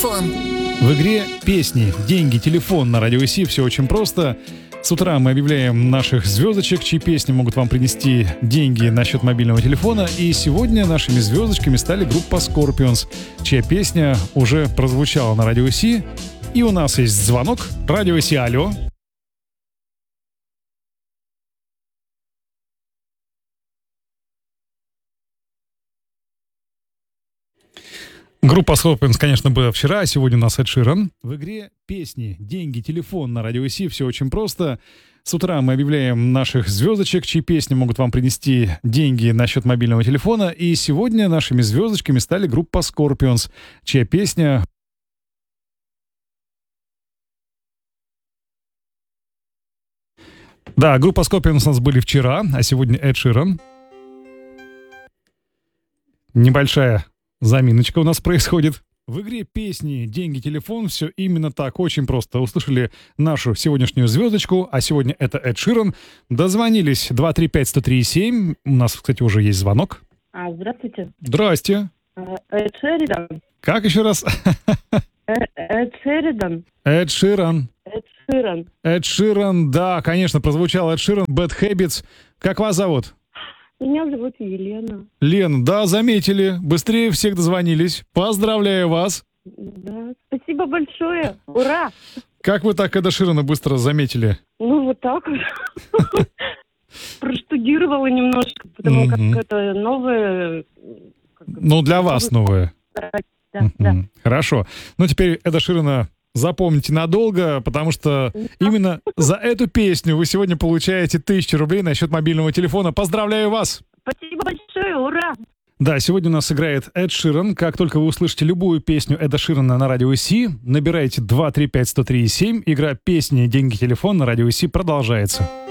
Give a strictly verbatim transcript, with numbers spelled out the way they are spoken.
телефон. В игре «Песни, деньги, телефон» на Радио Си все очень просто. С утра мы объявляем наших звездочек, чьи песни могут вам принести деньги на счет мобильного телефона. И сегодня нашими звездочками стали группа Scorpions, чья песня уже прозвучала на Радио Си. И у нас есть звонок. Радио Си, алло. Группа Scorpions, конечно, была вчера, а сегодня у нас Эд Ширан. В игре «Песни, деньги, телефон» на Радио Си все очень просто. С утра мы объявляем наших звездочек, чьи песни могут вам принести деньги на счет мобильного телефона. И сегодня нашими звездочками стали группа Scorpions, чья песня... Да, группа Scorpions у нас были вчера, а сегодня Эд Ширан. Небольшая заминочка у нас происходит. В игре «Песни, деньги, телефон» все именно так, очень просто. Услышали нашу сегодняшнюю звездочку, а сегодня это Эд Ширан. Дозвонились два три пять сто три семь. У нас, кстати, уже есть звонок. А, здравствуйте. Здрасте. Эд Шеридан. Как еще раз? Эд Шеридан. Эд Ширан. Эд Ширан. Эд Ширан, да, конечно, прозвучал Эд Ширан. Bad Habits. Как вас зовут? Меня зовут Елена. Лен, да, заметили. Быстрее всех дозвонились. Поздравляю вас. Да, спасибо большое. Ура! Как вы так Эда Ширана быстро заметили? Ну, вот так вот. Проштудировала немножко, потому как это новое... Ну, для вас новое. Да, да. Хорошо. Ну, теперь Эда Ширана запомните надолго, потому что именно за эту песню вы сегодня получаете тысячу рублей на счет мобильного телефона. Поздравляю вас! Спасибо большое, ура! Да, сегодня у нас играет Эд Ширан. Как только вы услышите любую песню Эда Ширана на Радио Си, набирайте два три пять сто три семь. Игра «Песни, деньги, телефон» на Радио Си продолжается.